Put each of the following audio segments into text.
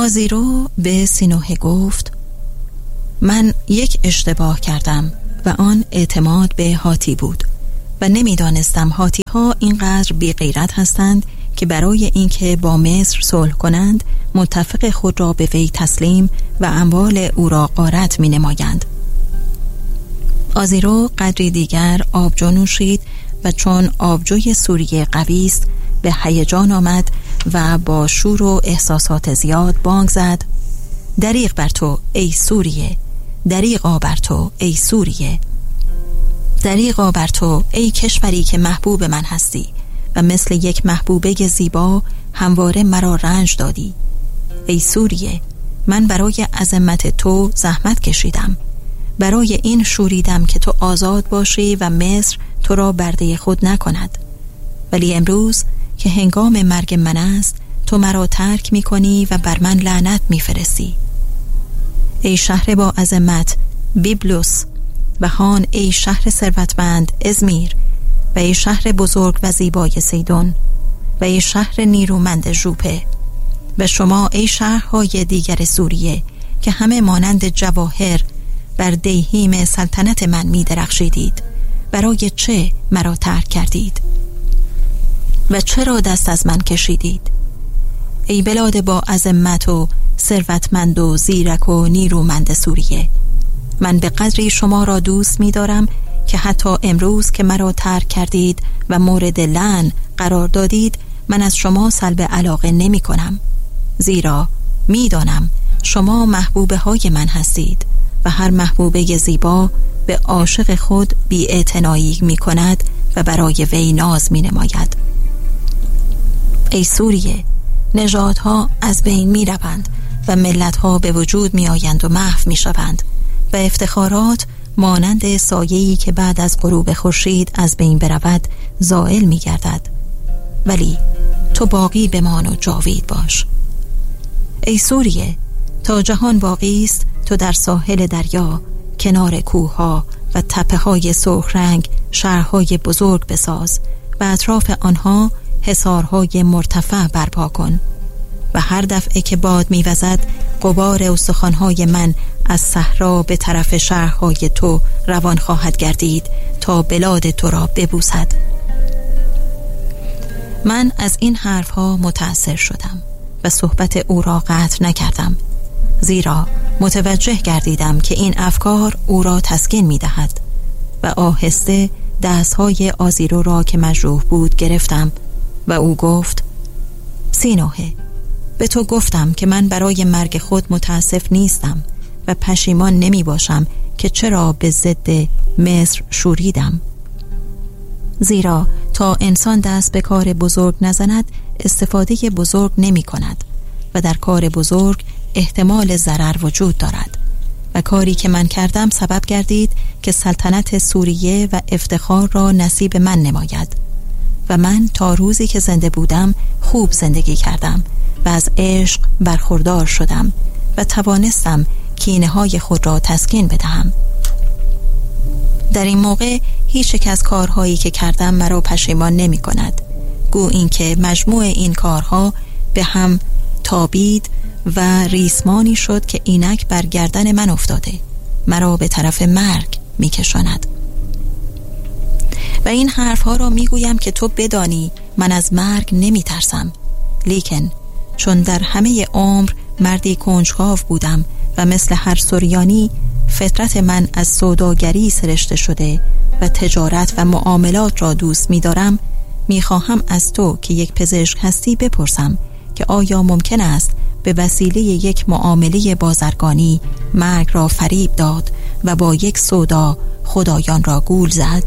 آزیرو به سینوهه گفت: من یک اشتباه کردم و آن اعتماد به هاتی بود و نمیدانستم هاتی ها اینقدر بی غیرت هستند که برای اینکه با مصر صلح کنند متفق خود را به وی تسلیم و اموال او را غارت می نمایند. آزیرو قدری دیگر آبجو نوشید و چون آبجوی سوریه قوی است به هیجان آمد و با شور و احساسات زیاد بانگ زد: دریغ بر تو ای سوریه، دریغا بر تو ای سوریه، دریغا بر تو ای کشوری که محبوب من هستی و مثل یک محبوبه زیبا همواره مرا رنج دادی. ای سوریه، من برای عظمت تو زحمت کشیدم، برای این شوریدم که تو آزاد باشی و مصر تو را برده خود نکند، ولی امروز که هنگام مرگ من است تو مرا ترک می کنی و بر من لعنت می فرستی. ای شهر با عظمت بیبلوس و هان ای شهر ثروتمند ازمیر و ای شهر بزرگ و زیبای سیدون و ای شهر نیرومند ژوپه و شما ای شهرهای دیگر سوریه که همه مانند جواهر بر دیهیم سلطنت من می درخشیدید، برای چه مرا ترک کردید و چرا دست از من کشیدید؟ ای بلاد با عظمت و ثروتمند و زیرک و نیرومند سوریه، من به قدری شما را دوست می دارم که حتی امروز که مرا ترک کردید و مورد لعن قرار دادید من از شما سلب علاقه نمی کنم، زیرا می دانم شما محبوبه های من هستید و هر محبوبه زیبا به عاشق خود بی اعتنایی می کند و برای وی ناز می نماید. ای سوریه، نژادها از بین می روند و ملتها به وجود می آیند و محو می شوند و افتخارات مانند سایه‌ای که بعد از غروب خورشید از بین برود زائل می گردد، ولی تو باقی بمان و جاوید باش. ای سوریه، تا جهان باقی است تو در ساحل دریا کنار کوهها و تپه‌های سرخ رنگ شهرهای بزرگ بساز و اطراف آنها حصارهای مرتفع برپا کن و هر دفعه که باد می‌وزد غبار استخوان‌های من از صحرا به طرف شهرهای تو روان خواهد گردید تا بلاد تو را ببوسد. من از این حرفها متأثر شدم و صحبت او را قطع نکردم، زیرا متوجه گردیدم که این افکار او را تسکین می‌دهد و آهسته دستهای آزیرو را که مجروح بود گرفتم و او گفت: سینوهه، به تو گفتم که من برای مرگ خود متاسف نیستم و پشیمان نمی باشم که چرا به ضد مصر شوریدم، زیرا تا انسان دست به کار بزرگ نزند استفاده بزرگ نمی کند و در کار بزرگ احتمال ضرر وجود دارد و کاری که من کردم سبب گردید که سلطنت سوریه و افتخار را نصیب من نماید و من تا روزی که زنده بودم خوب زندگی کردم و از عشق برخوردار شدم و توانستم کینه‌های خود را تسکین بدهم. در این موقع هیچ یک از کارهایی که کردم مرا پشیمان نمی کند، گو این که مجموع این کارها به هم تابید و ریسمانی شد که اینک بر گردن من افتاده، مرا به طرف مرگ می کشاند. و این حرفها را می گویم که تو بدانی من از مرگ نمی ترسم، لیکن چون در همه عمر مردی کنجکاو بودم و مثل هر سوریانی فطرت من از سوداگری سرشته شده و تجارت و معاملات را دوست می دارم، می خواهم از تو که یک پزشک هستی بپرسم که آیا ممکن است به وسیله یک معامله بازرگانی مرگ را فریب داد و با یک سودا خدایان را گول زد؟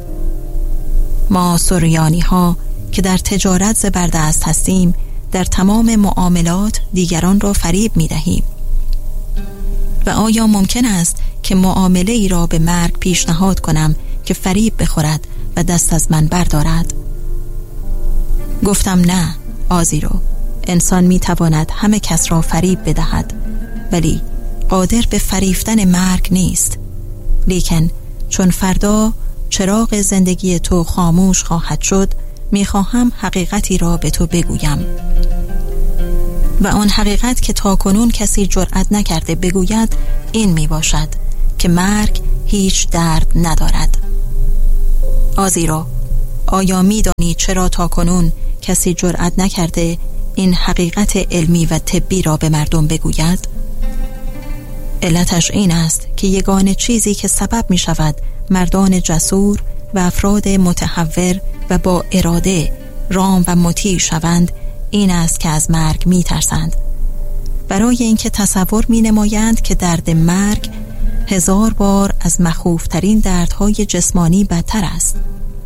ما سوریانی ها که در تجارت زبردست هستیم در تمام معاملات دیگران را فریب می دهیم و آیا ممکن است که معامله ای را به مرگ پیشنهاد کنم که فریب بخورد و دست از من بردارد؟ گفتم نه آزیرو، انسان می تواند همه کس را فریب بدهد ولی قادر به فریفتن مرگ نیست، لیکن چون فردا چراغ زندگی تو خاموش خواهد شد می خواهم حقیقتی را به تو بگویم. و آن حقیقت که تاکنون کسی جرأت نکرده بگوید این می باشد که مرگ هیچ درد ندارد. آزیرو، آیا می دانی چرا تاکنون کسی جرأت نکرده این حقیقت علمی و طبی را به مردم بگوید؟ علتش این است که یگانه چیزی که سبب می شود مردان جسور و افراد متحور و با اراده رام و مطیع شوند این است که از مرگ می ترسند، برای اینکه تصور می نمایند که درد مرگ 1000 بار از مخوفترین دردهای جسمانی بدتر است.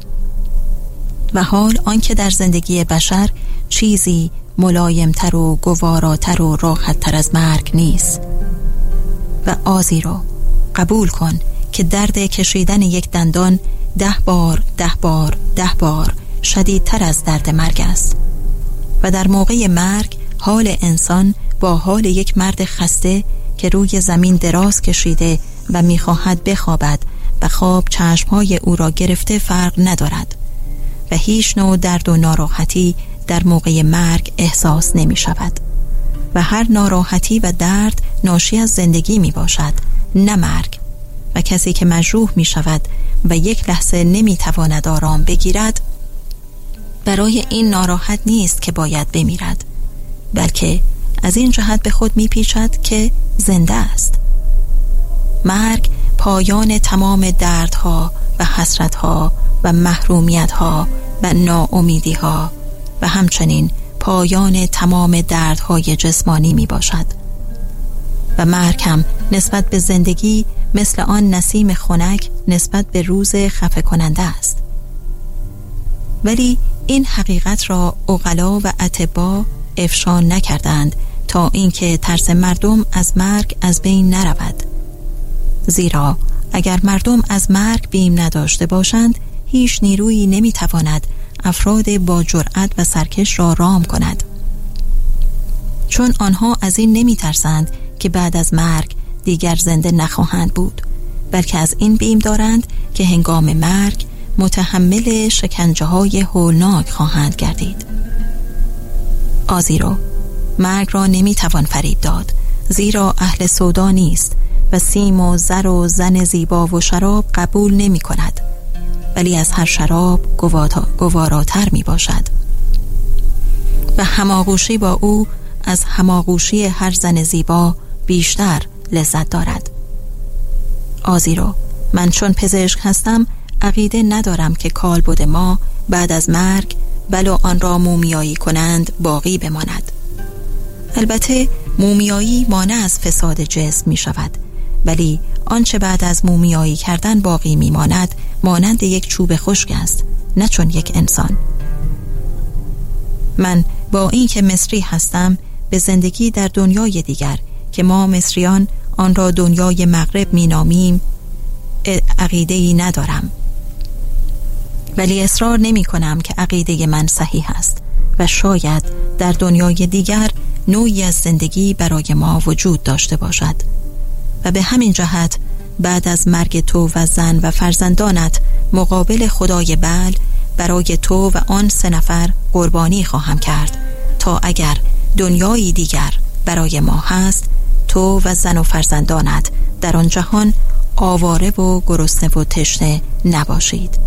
و حال آنکه در زندگی بشر چیزی ملایمتر و گواراتر و راحتتر از مرگ نیست. و آزیرو، قبول کن که درد کشیدن یک دندان 10 بار 10 بار 10 بار شدیدتر از درد مرگ است. و در موقع مرگ حال انسان با حال یک مرد خسته که روی زمین دراز کشیده و میخواهد بخوابد و خواب چشمهای او را گرفته فرق ندارد و هیچ نوع درد و ناراحتی در موقع مرگ احساس نمی شود و هر ناراحتی و درد ناشی از زندگی می باشد، نه مرگ. و کسی که مجروح می شود و یک لحظه نمی تواند آرام بگیرد برای این ناراحت نیست که باید بمیرد، بلکه از این جهت به خود می پیچد که زنده است. مرگ پایان تمام دردها و حسرتها و محرومیتها و ناامیدیها و همچنین پایان تمام دردهای جسمانی می باشد. و مرگ هم نسبت به زندگی مثل آن نسیم خنک نسبت به روز خفه کننده است. ولی این حقیقت را عقلا و اطباء افشا نکردند تا اینکه ترس مردم از مرگ از بین نرود. زیرا اگر مردم از مرگ بیم نداشته باشند هیچ نیرویی نمیتواند افراد با جرأت و سرکش را رام کند، چون آنها از این نمیترسند که بعد از مرگ دیگر زنده نخواهند بود، بلکه از این بیم دارند که هنگام مرگ متحمل شکنجه‌های هولناک خواهند گردید. آزیرو، مرگ را نمیتوان فریب داد، زیرا اهل سودا نیست و سیم و زر و زن زیبا و شراب قبول نمی کند، ولی از هر شراب گواراتر می باشد و هماغوشی با او از هماغوشی هر زن زیبا بیشتر لذت دارد. آزیرو، من چون پزشک هستم عقیده ندارم که کالبد ما بعد از مرگ ولو آن را مومیایی کنند باقی بماند. البته مومیایی مانع از فساد جسم می شود، ولی آنچه بعد از مومیایی کردن باقی می ماند مانند یک چوب خشک است، نه چون یک انسان. من با این که مصری هستم به زندگی در دنیای دیگر که ما مصریان آن را دنیای مغرب می نامیم عقیده‌ای ندارم، ولی اصرار نمی کنم که عقیده من صحیح است و شاید در دنیای دیگر نوعی از زندگی برای ما وجود داشته باشد و به همین جهت بعد از مرگ تو و زن و فرزندانت مقابل خدای بل برای تو و آن 3 نفر قربانی خواهم کرد تا اگر دنیایی دیگر برای ما هست تو و زن و فرزندانت در آن جهان آواره و گرسنه و تشنه نباشید.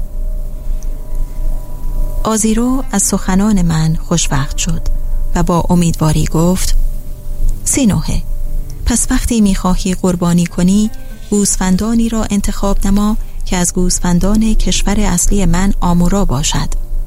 آزیرو از سخنان من خوشوقت شد و با امیدواری گفت: سینوهه، پس وقتی میخواهی قربانی کنی گوسفندانی را انتخاب نما که از گوسفندان کشور اصلی من آمورا باشد،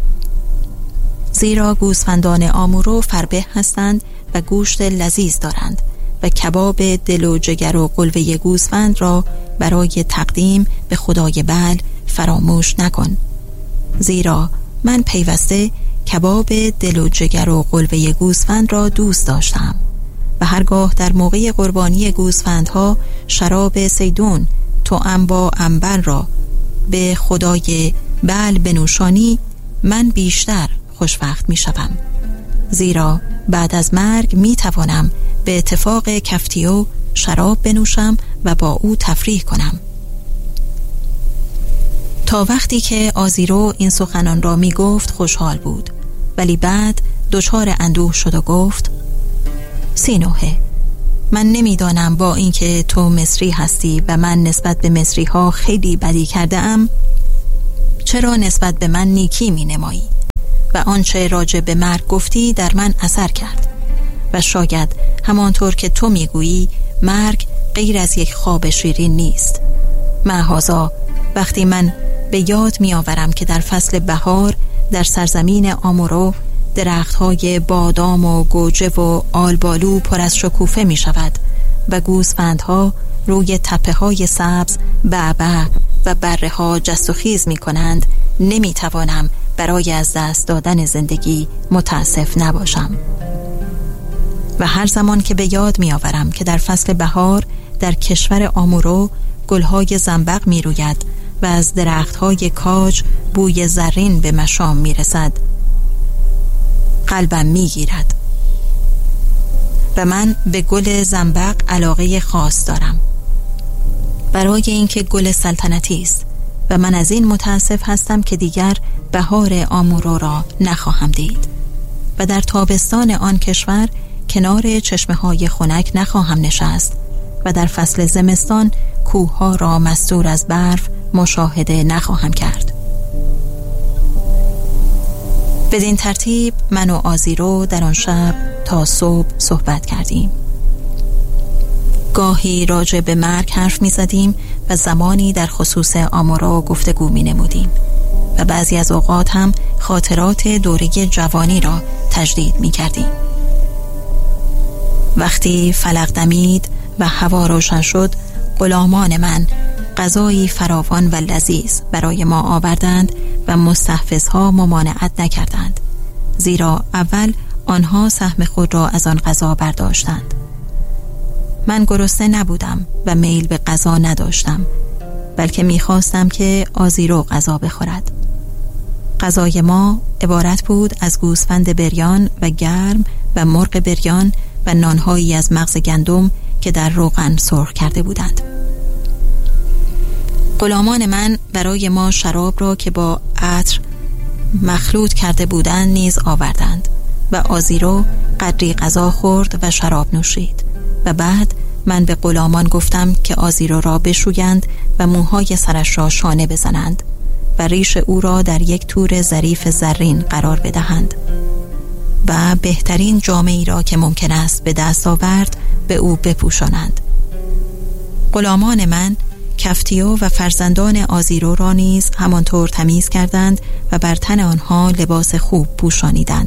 زیرا گوسفندان آمورو فربه هستند و گوشت لذیذ دارند و کباب دل و جگر و قلوه گوسفند را برای تقدیم به خدای بل فراموش نکن، زیرا من پیوسته کباب دل و جگر و قلوه گوسفند را دوست داشتم و هرگاه در موقع قربانی گوسفندها شراب سیدون توأم با عنبر را به خدای بل بنوشانی من بیشتر خوشوقت می شوم، زیرا بعد از مرگ می توانم به اتفاق کفتیو شراب بنوشم و با او تفریح کنم. تا وقتی که آزیرو این سخنان را می گفت خوشحال بود، ولی بعد دچار اندوه شد و گفت: سینوحه، من نمیدانم با اینکه تو مصری هستی و من نسبت به مصری ها خیلی بدی کرده ام، چرا نسبت به من نیکی می نمایی و آنچه راجع به مرگ گفتی در من اثر کرد و شاید همانطور که تو میگویی مرگ غیر از یک خواب شیرین نیست. معاذا وقتی من به یاد می آورم که در فصل بهار در سرزمین آمورو درخت‌های بادام و گوجه و آلبالو پر از شکوفه می شود و گوسفندها روی تپه‌های سبز بعبع و بره‌ها جست و خیز می کنند، نمی توانم برای از دست دادن زندگی متاسف نباشم. و هر زمان که به یاد می آورم که در فصل بهار در کشور آمورو گل‌های زنبق می روید و از درخت‌های کاج بوی زرین به مشام می رسد، قلبم می گیرد. و من به گل زنبق علاقه خاص دارم، برای اینکه گل سلطنتی است و من از این متاسف هستم که دیگر بهار آمورو را نخواهم دید و در تابستان آن کشور کنار چشمه‌های خنک نخواهم نشست و در فصل زمستان کوه‌ها را مستور از برف مشاهده نخواهم کرد. بدین ترتیب من و آزیرو در آن شب تا صبح صحبت کردیم. گاهی راجع به مرگ حرف می زدیم و زمانی در خصوص آمورو گفتگو می نمودیم و بعضی از اوقات هم خاطرات دوره جوانی را تجدید می کردیم. وقتی فلق دمید و هوا روشن شد، غلامان من غذایی فراوان و لذیذ برای ما آوردند و مستحفظها ممانعت نکردند، زیرا اول آنها سهم خود را از آن غذا برداشتند. من گرسنه نبودم و میل به غذا نداشتم، بلکه میخواستم که آزیرو غذا بخورد. غذای ما عبارت بود از گوسفند بریان و گرم و مرغ بریان و نانهایی از مغز گندم که در روغن سرخ کرده بودند. غلامان من برای ما شراب را که با عطر مخلوط کرده بودند نیز آوردند و آزیرو قدری غذا خورد و شراب نوشید و بعد من به غلامان گفتم که آزیرو را بشویند و موهای سرش را شانه بزنند و ریش او را در یک تور ظریف زرین قرار بدهند و بهترین جامه‌ای را که ممکن است به دست آورد به او بپوشانند. غلامان من کفتیو و فرزندان آزیرو را نیز همانطور تمیز کردند و بر تن آنها لباس خوب پوشانیدند.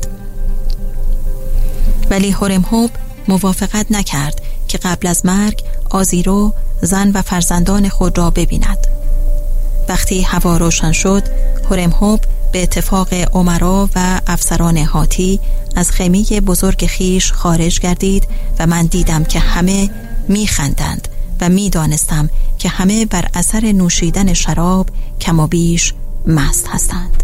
ولی هورمهوب موافقت نکرد که قبل از مرگ آزیرو زن و فرزندان خود را ببیند. وقتی هوا روشن شد، هورمهوب به اتفاق امرا و افسران هاتی از خیمه بزرگ خیش خارج گردید و من دیدم که همه میخندند و میدانستم که همه بر اثر نوشیدن شراب کم و بیش مست هستند.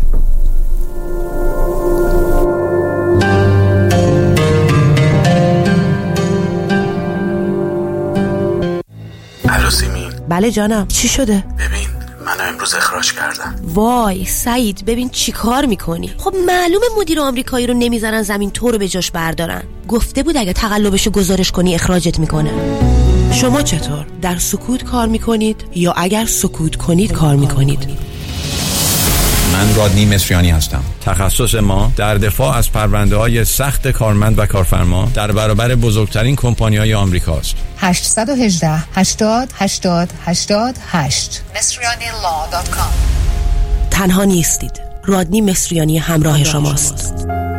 سیمین. بله جانم، چی شده؟ ببین منو امروز اخراج کردن. وای سعید، ببین چی کار میکنی؟ خب معلومه مدیر آمریکایی رو نمیذارن زمین تو رو به جاش بردارن. گفته بود اگه تقلبشو گزارش کنی اخراجت میکنه. شما چطور؟ در سکوت کار میکنید یا اگر سکوت کنید کار میکنید؟ من رادنی مصریانی هستم. تخصص ما در دفاع از پرونده‌های سخت کارمند و کارفرما در برابر بزرگترین کمپانی‌های آمریکاست. 818 80 80 88 مصریanilaw.com. تنها نیستید. رادنی مصریانی همراه شماست.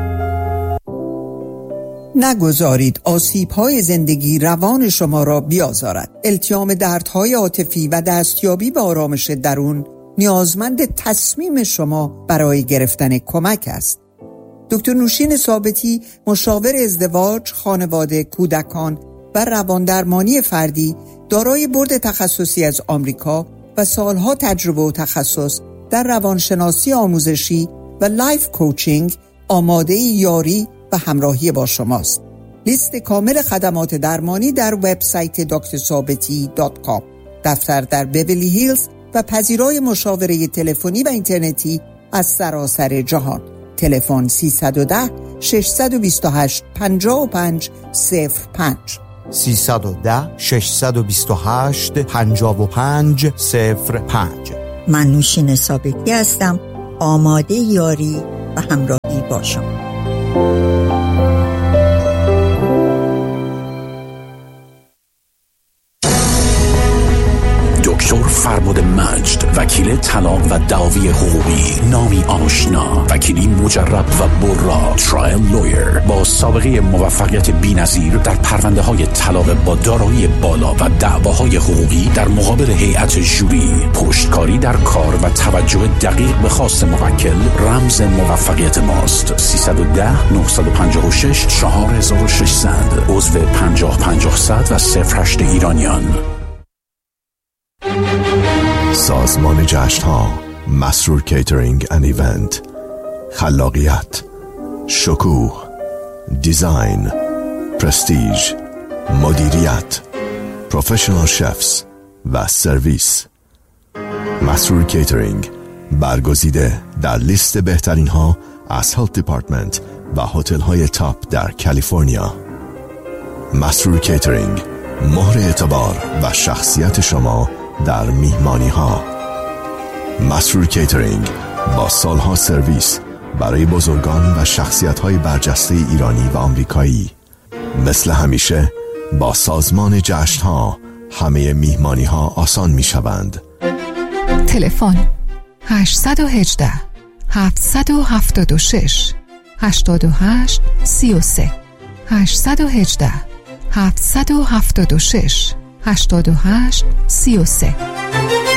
نگذارید آسیب‌های زندگی روان شما را بیازارد. التیام دردهای عاطفی و دستیابی به آرامش درون نیازمند تصمیم شما برای گرفتن کمک است. دکتر نوشین ثابتی، مشاور ازدواج، خانواده، کودکان و رواندرمانی فردی، دارای بورد تخصصی از آمریکا و سالها تجربه و تخصص در روانشناسی آموزشی و لایف کوچینگ، آماده یاری و همراهی با شماست. لیست کامل خدمات درمانی در وبسایت drثابتی.com. دفتر در بیولی هیلز و پذیرای مشاوره تلفنی و اینترنتی از سراسر جهان. تلفن 310 628 55 05 310 628 55 05. من نوشین ثابتی هستم، آماده یاری و همراهی با شما. دکتر فرباد مجد، وکیل طلاق و دعاوی حقوقی، نامی آشنا، وکیلی مجرب و برا، ترایل لویر با سابقه موفقیت بی‌نظیر در پرونده‌های طلاق با دارایی بالا و دعواهای حقوقی در مقابل هیئت ژوری، پشتکاری در کار و توجه دقیق به خواست موکل رمز موفقیت ماست. 310 956 4600 عضو 50500 و 08 ایرانیان. سازمان جشن‌ها، مسرور کیترینگ اند ایونت، خلاقیت، شکوه، دیزاین، پرستیژ، مدیریت، پروفشنال شفز و سرویس. مسرور کیترینگ برگزیده در لیست بهترین ها از هلت دیپارتمنت و هتل های تاپ در کالیفرنیا. مسرور کیترینگ، مهر اعتبار و شخصیت شما در میهمانی ها. مسرور کیترینگ با سالها سرویس برای بزرگان و شخصیت های برجسته ایرانی و آمریکایی. مثل همیشه با سازمان جشن ها همه میهمانی ها آسان می شوند. تلفن 818 776 88 33 818 776 88 33.